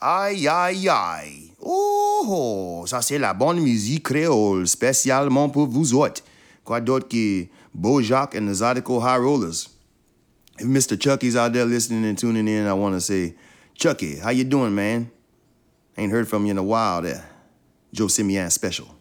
Aïe, aïe, aïe. Oh, ça c'est la bonne musique créole, spécialement pour vous autres. Quoi d'autre que Bojack and the Zydeco High Rollers. If Mr. Chucky's out there listening and tuning in, I want to say, Chucky, how you doing, man? Ain't heard from you in a while there. Joe Simeon special.